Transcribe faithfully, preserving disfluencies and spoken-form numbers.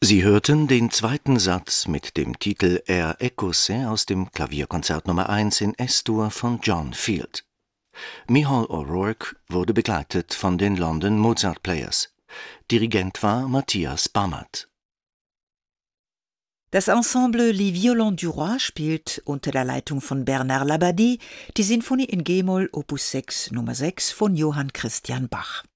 Sie hörten den zweiten Satz mit dem Titel Air Écossais aus dem Klavierkonzert Nummer eins in Es-Dur von John Field. Micheál O'Rourke wurde begleitet von den London Mozart Players. Dirigent war Matthias Bammert. Das Ensemble Les Violons du Roi spielt unter der Leitung von Bernard Labadie die Sinfonie in G-Moll Opus sechs Nummer sechs von Johann Christian Bach.